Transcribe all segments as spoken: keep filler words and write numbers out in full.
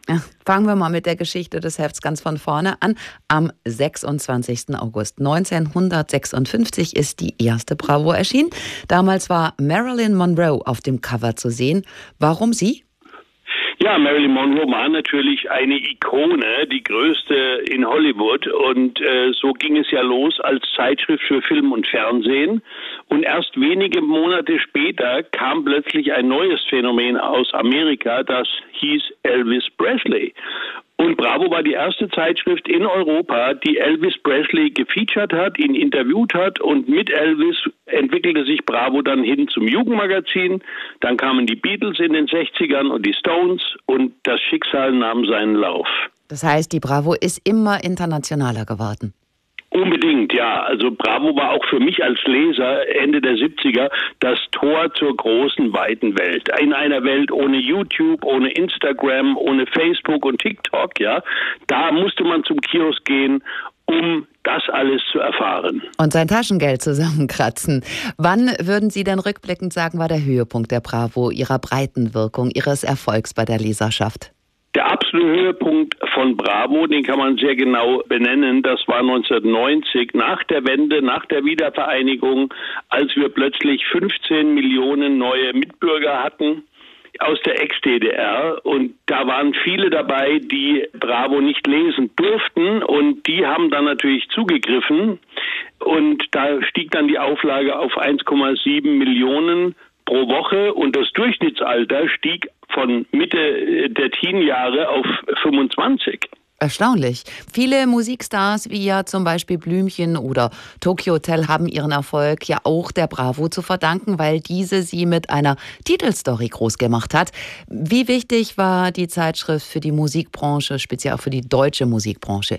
Ja, fangen wir mal mit der Geschichte des Hefts ganz von vorne an. Am sechsundzwanzigsten August neunzehnhundertsechsundfünfzig ist die erste Bravo erschienen. Damals war Marilyn Monroe auf dem Cover zu sehen. Warum sie? Ja, Marilyn Monroe war natürlich eine Ikone, die größte in Hollywood, und äh, so ging es ja los als Zeitschrift für Film und Fernsehen, und erst wenige Monate später kam plötzlich ein neues Phänomen aus Amerika, das hieß Elvis Presley. Und Bravo war die erste Zeitschrift in Europa, die Elvis Presley gefeatured hat, ihn interviewt hat, und mit Elvis entwickelte sich Bravo dann hin zum Jugendmagazin. Dann kamen die Beatles in den sechzigern und die Stones, und das Schicksal nahm seinen Lauf. Das heißt, die Bravo ist immer internationaler geworden. Unbedingt, ja. Also Bravo war auch für mich als Leser Ende der siebziger das Tor zur großen, weiten Welt. In einer Welt ohne YouTube, ohne Instagram, ohne Facebook und TikTok, ja. Da musste man zum Kiosk gehen, um das alles zu erfahren. Und sein Taschengeld zusammenkratzen. Wann würden Sie denn rückblickend sagen, war der Höhepunkt der Bravo, Ihrer breiten Wirkung, Ihres Erfolgs bei der Leserschaft? Der absolute Höhepunkt von Bravo, den kann man sehr genau benennen, das war neunzehnhundertneunzig, nach der Wende, nach der Wiedervereinigung, als wir plötzlich fünfzehn Millionen neue Mitbürger hatten aus der Ex-D D R, und da waren viele dabei, die Bravo nicht lesen durften, und die haben dann natürlich zugegriffen, und da stieg dann die Auflage auf eins Komma sieben Millionen pro Woche, und das Durchschnittsalter stieg von Mitte der Teenjahre auf fünfundzwanzig. Erstaunlich. Viele Musikstars wie ja zum Beispiel Blümchen oder Tokyo Hotel haben ihren Erfolg ja auch der Bravo zu verdanken, weil diese sie mit einer Titelstory groß gemacht hat. Wie wichtig war die Zeitschrift für die Musikbranche, speziell auch für die deutsche Musikbranche?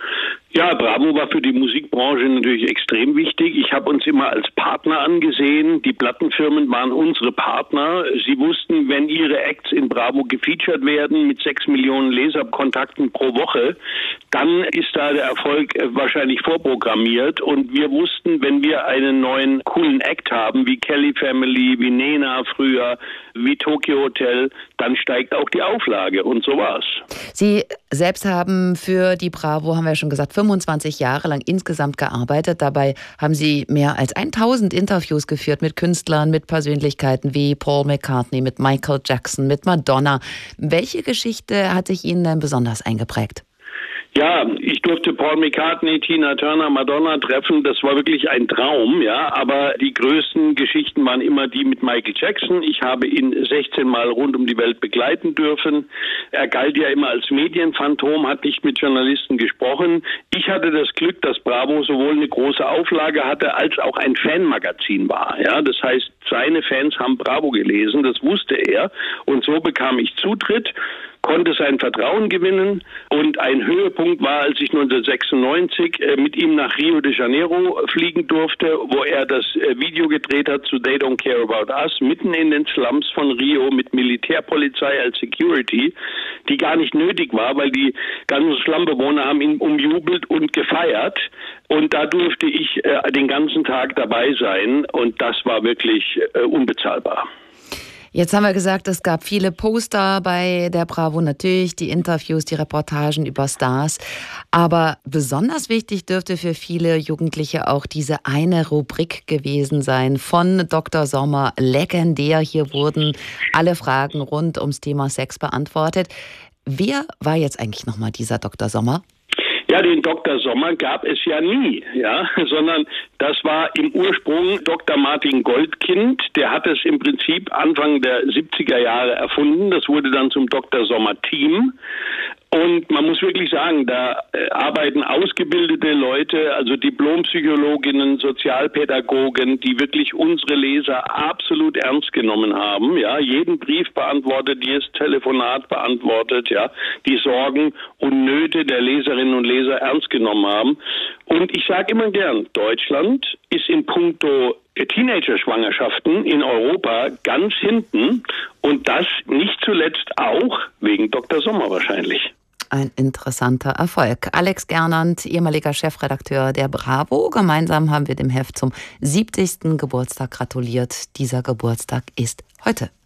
Ja, Bravo war für die Musikbranche natürlich extrem wichtig. Ich habe uns immer als Partner angesehen. Die Plattenfirmen waren unsere Partner. Sie wussten, wenn ihre Acts in Bravo gefeatured werden mit sechs Millionen Leserkontakten pro Woche, dann ist da der Erfolg wahrscheinlich vorprogrammiert. Und wir wussten, wenn wir einen neuen coolen Act haben, wie Kelly Family, wie Nena früher, wie Tokyo Hotel, dann steigt auch die Auflage. Und so war's. Sie selbst haben für die Bravo, haben wir ja schon gesagt, fünfundzwanzig Jahre lang insgesamt gearbeitet. Dabei haben Sie mehr als tausend Interviews geführt mit Künstlern, mit Persönlichkeiten wie Paul McCartney, mit Michael Jackson, mit Madonna. Welche Geschichte hat sich Ihnen denn besonders eingeprägt? Ja, ich durfte Paul McCartney, Tina Turner, Madonna treffen. Das war wirklich ein Traum, ja. Aber die größten Geschichten waren immer die mit Michael Jackson. Ich habe ihn sechzehn Mal rund um die Welt begleiten dürfen. Er galt ja immer als Medienphantom, hat nicht mit Journalisten gesprochen. Ich hatte das Glück, dass Bravo sowohl eine große Auflage hatte, als auch ein Fanmagazin war, ja. Das heißt, seine Fans haben Bravo gelesen, das wusste er. Und so bekam ich Zutritt, konnte sein Vertrauen gewinnen, und ein Höhepunkt war, als ich neunzehnhundertsechsundneunzig äh, mit ihm nach Rio de Janeiro fliegen durfte, wo er das äh, Video gedreht hat zu They Don't Care About Us, mitten in den Slums von Rio mit Militärpolizei als Security, die gar nicht nötig war, weil die ganzen Slumbewohner haben ihn umjubelt und gefeiert, und da durfte ich äh, den ganzen Tag dabei sein, und das war wirklich äh, unbezahlbar. Jetzt haben wir gesagt, es gab viele Poster bei der Bravo, natürlich die Interviews, die Reportagen über Stars. Aber besonders wichtig dürfte für viele Jugendliche auch diese eine Rubrik gewesen sein von Doktor Sommer, legendär. Hier wurden alle Fragen rund ums Thema Sex beantwortet. Wer war jetzt eigentlich nochmal dieser Doktor Sommer? Ja, den Doktor Sommer gab es ja nie, ja, sondern das war im Ursprung Doktor Martin Goldkind. Der hat es im Prinzip Anfang der siebziger Jahre erfunden. Das wurde dann zum Doktor Sommer Team. Und man muss wirklich sagen, da äh, arbeiten ausgebildete Leute, also Diplompsychologinnen, Sozialpädagogen, die wirklich unsere Leser absolut ernst genommen haben, ja, jeden Brief beantwortet, jedes Telefonat beantwortet, ja, die Sorgen und Nöte der Leserinnen und Leser ernst genommen haben. Und ich sage immer gern, Deutschland ist in puncto Teenager-Schwangerschaften in Europa ganz hinten, und das nicht zuletzt auch wegen Doktor Sommer wahrscheinlich. Ein interessanter Erfolg. Alex Gernand, ehemaliger Chefredakteur der Bravo. Gemeinsam haben wir dem Heft zum siebzigsten Geburtstag gratuliert. Dieser Geburtstag ist heute.